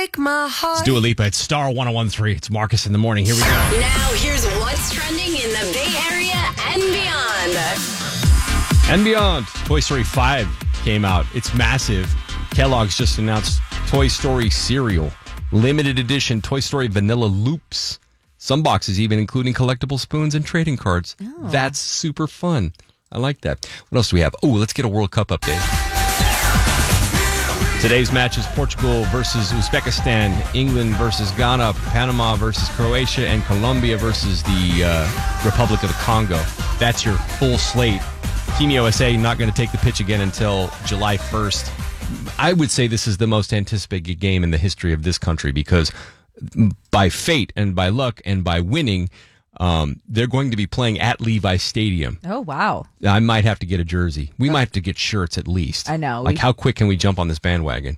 break my heart. It's Dua Lipa. It's Star 1013. It's Marcus in the morning. Here we go. Now here's what's trending in the Bay Area and beyond. And beyond. Toy Story 5 came out. It's massive. Kellogg's just announced Toy Story cereal. Limited edition Toy Story Vanilla Loops. Some boxes even including collectible spoons and trading cards. Oh. That's super fun. I like that. What else do we have? Oh, let's get a World Cup update. Today's match is Portugal versus Uzbekistan, England versus Ghana, Panama versus Croatia, and Colombia versus the Republic of the Congo. That's your full slate. Team USA not going to take the pitch again until July 1st. I would say this is the most anticipated game in the history of this country because by fate and by luck and by winning, they're going to be playing at Levi Stadium. Oh, wow. I might have to get a jersey. We might have to get shirts at least. I know. Like, how quick can we jump on this bandwagon?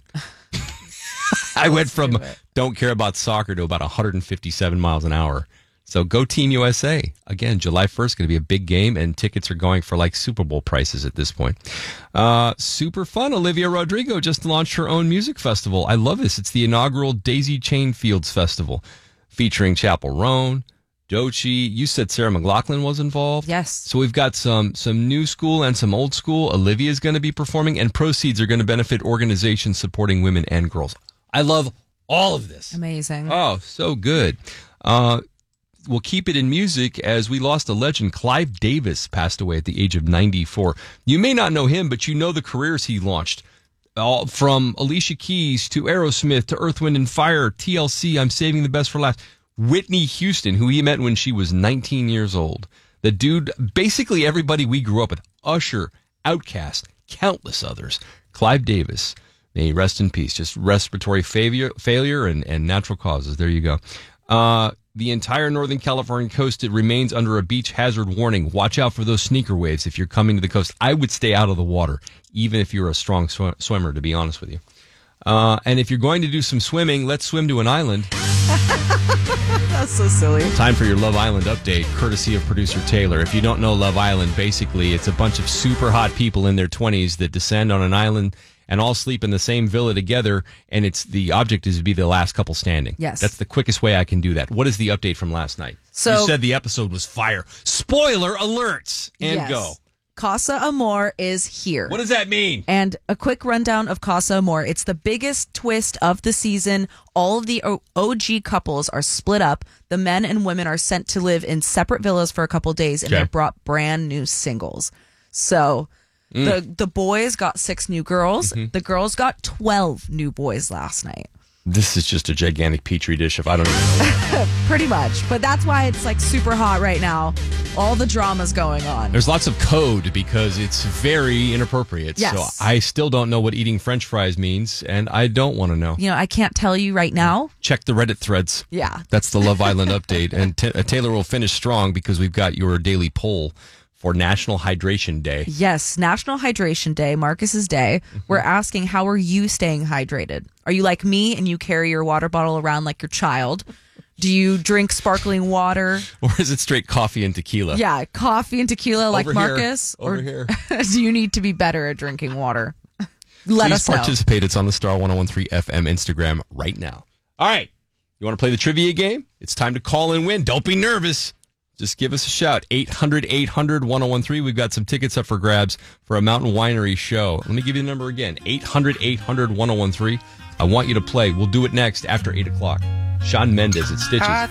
I went from don't care about soccer to about 157 miles an hour. So go Team USA. Again, July 1st, going to be a big game, and tickets are going for like Super Bowl prices at this point. Super fun. Olivia Rodrigo just launched her own music festival. I love this. It's the inaugural Daisy Chain Fields Festival featuring Chappell Roan, Doechii. You said Sarah McLachlan was involved. Yes. So we've got some new school and some old school. Olivia's going to be performing, and proceeds are going to benefit organizations supporting women and girls. I love all of this. Amazing. Oh, so good. We'll keep it in music as we lost a legend. Clive Davis passed away at the age of 94. You may not know him, but you know the careers he launched. From Alicia Keys to Aerosmith to Earth, Wind & Fire, TLC, I'm Saving the Best for Last. Whitney Houston, who he met when she was 19 years old. The dude, basically everybody we grew up with. Usher, Outkast, countless others. Clive Davis, may he rest in peace. Just respiratory failure and natural causes. There you go. The entire Northern California coast, it remains under a beach hazard warning. Watch out for those sneaker waves if you're coming to the coast. I would stay out of the water, even if you're a strong swimmer, to be honest with you. And if you're going to do some swimming, let's swim to an island. That's so silly. Time for your Love Island update, courtesy of producer Taylor. If you don't know Love Island, basically it's a bunch of super hot people in their 20s that descend on an island and all sleep in the same villa together, and the object is to be the last couple standing. Yes. That's the quickest way I can do that. What is the update from last night? So, you said the episode was fire. Spoiler alerts! And yes. Go. Casa Amor is here. What does that mean? And a quick rundown of Casa Amor. It's the biggest twist of the season. All of the OG couples are split up. The men and women are sent to live in separate villas for a couple days, and they're brought brand new singles. So the boys got 6 new girls. Mm-hmm. The girls got 12 new boys last night. This is just a gigantic petri dish of I don't even know. Pretty much. But that's why it's like super hot right now. All the drama's going on. There's lots of code because it's very inappropriate. Yes. So I still don't know what eating French fries means, and I don't want to know. You know, I can't tell you right now. Check the Reddit threads. Yeah. That's the Love Island update. And Taylor will finish strong because we've got your daily poll for National Hydration Day. Yes, National Hydration Day, Marcus's day. Mm-hmm. We're asking, how are you staying hydrated? Are you like me and you carry your water bottle around like your child? Do you drink sparkling water? Or is it straight coffee and tequila? Yeah, coffee and tequila like Over Marcus. Over here. Do you need to be better at drinking water? Let Please us know. participate. It's on the Star 1013 FM Instagram right now. All right. You want to play the trivia game? It's time to call and win. Don't be nervous. Just give us a shout. 800-800-1013. We've got some tickets up for grabs for a Mountain Winery show. Let me give you the number again. 800-800-1013. I want you to play. We'll do it next after 8 o'clock. Shawn Mendes at Stitches.